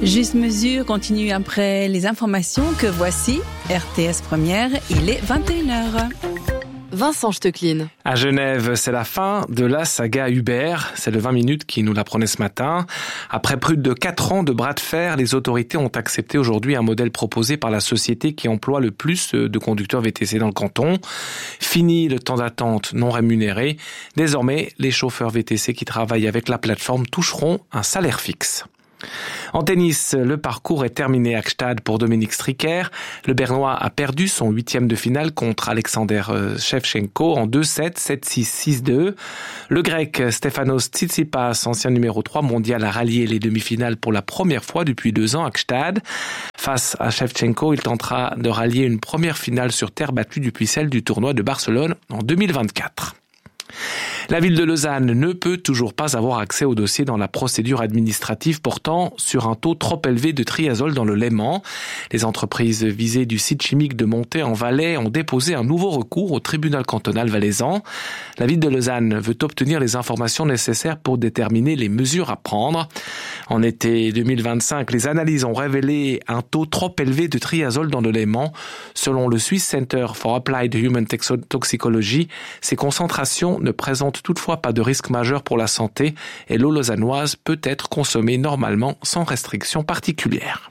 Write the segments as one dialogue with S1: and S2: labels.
S1: Juste Mesure continue après les informations que voici. RTS Première, il est 21h.
S2: Vincent Stecklin.
S3: À Genève, c'est la fin de la saga Uber. C'est le 20 minutes qui nous l'apprenait ce matin. Après plus de 4 ans de bras de fer, les autorités ont accepté aujourd'hui un modèle proposé par la société qui emploie le plus de conducteurs VTC dans le canton. Fini le temps d'attente non rémunéré. Désormais, les chauffeurs VTC qui travaillent avec la plateforme toucheront un salaire fixe. En tennis, le parcours est terminé à Gstaad pour Dominic Stricker. Le Bernois a perdu son 8e de finale contre Alexander Shevchenko en 2-7, 7-6, 6-2. Le Grec Stefanos Tsitsipas, ancien numéro 3 mondial, a rallié les demi-finales pour la première fois depuis 2 ans à Gstaad. Face à Shevchenko, il tentera de rallier une première finale sur terre battue depuis celle du tournoi de Barcelone en 2024. La ville de Lausanne ne peut toujours pas avoir accès au dossier dans la procédure administrative portant sur un taux trop élevé de triazole dans le Léman. Les entreprises visées du site chimique de Montet-en-Valais ont déposé un nouveau recours au tribunal cantonal valaisan. La ville de Lausanne veut obtenir les informations nécessaires pour déterminer les mesures à prendre. En été 2025, les analyses ont révélé un taux trop élevé de triazole dans le Léman. Selon le Swiss Center for Applied Human Toxicology, ces concentrations ne présentent toutefois pas de risque majeur pour la santé et l'eau lausannoise peut être consommée normalement sans restriction particulière.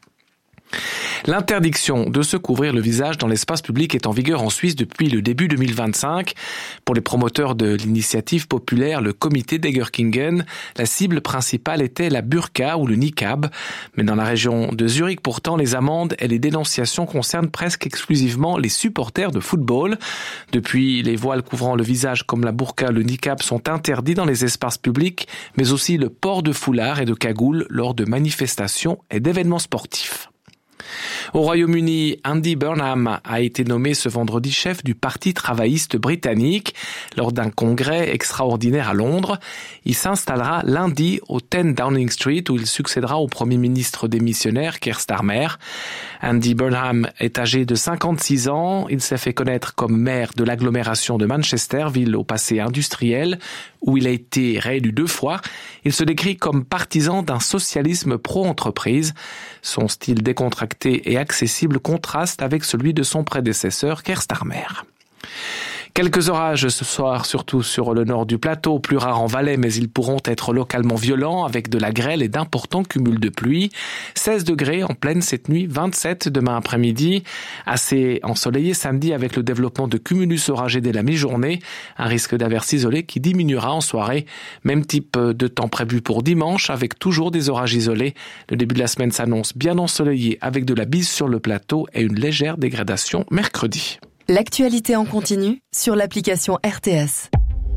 S3: L'interdiction de se couvrir le visage dans l'espace public est en vigueur en Suisse depuis le début 2025. Pour les promoteurs de l'initiative populaire, le comité d'Egerkingen, la cible principale était la burqa ou le niqab. Mais dans la région de Zurich, pourtant, les amendes et les dénonciations concernent presque exclusivement les supporters de football. Depuis, les voiles couvrant le visage comme la burqa, le niqab sont interdits dans les espaces publics, mais aussi le port de foulard et de cagoule lors de manifestations et d'événements sportifs. Au Royaume-Uni, Andy Burnham a été nommé ce vendredi chef du Parti travailliste britannique lors d'un congrès extraordinaire à Londres. Il s'installera lundi au 10 Downing Street où il succédera au Premier ministre démissionnaire Keir Starmer. Andy Burnham est âgé de 56 ans. Il s'est fait connaître comme maire de l'agglomération de Manchester, ville au passé industriel, où il a été réélu 2 fois. Il se décrit comme partisan d'un socialisme pro-entreprise. Son style décontracté et accessible contraste avec celui de son prédécesseur Keir Starmer. Quelques orages ce soir, surtout sur le nord du plateau, plus rares en Valais, mais ils pourront être localement violents avec de la grêle et d'importants cumuls de pluie. 16 degrés en pleine cette nuit, 27 demain après-midi. Assez ensoleillé samedi avec le développement de cumulus oragés dès la mi-journée. Un risque d'averse isolé qui diminuera en soirée. Même type de temps prévu pour dimanche avec toujours des orages isolés. Le début de la semaine s'annonce bien ensoleillé avec de la bise sur le plateau et une légère dégradation mercredi.
S2: L'actualité en continu sur l'application RTS.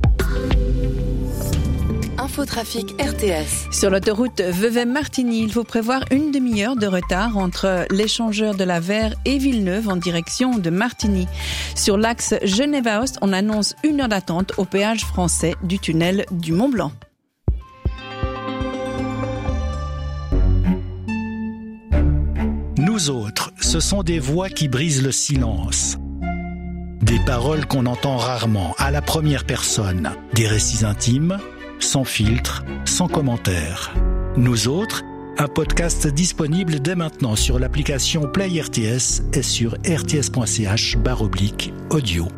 S2: Infotrafic RTS.
S1: Sur l'autoroute Vevey-Martigny, il faut prévoir une demi-heure de retard entre l'échangeur de la Verre et Villeneuve en direction de Martigny. Sur l'axe Genève-Aoste, on annonce 1 heure d'attente au péage français du tunnel du Mont-Blanc.
S4: Nous autres, ce sont des voix qui brisent le silence. Des paroles qu'on entend rarement, à la première personne. Des récits intimes, sans filtre, sans commentaire. Nous autres, un podcast disponible dès maintenant sur l'application Play RTS et sur rts.ch/audio.